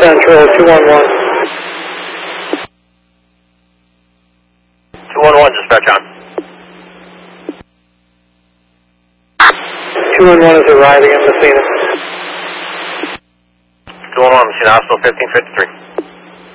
Central, 211. 211, dispatch on. 211 is arriving at Messina. 211, Messina Hospital, 1553.